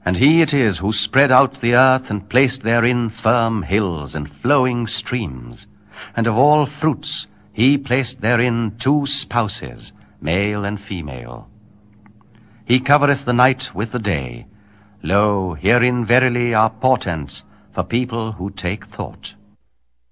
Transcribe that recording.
And he it is who spread out the earth and placed therein firm hills and flowing streams. And of all fruits he placed therein 2 spouses, male and female. He covereth the night with the day. Lo, herein verily are portents for people who take thought.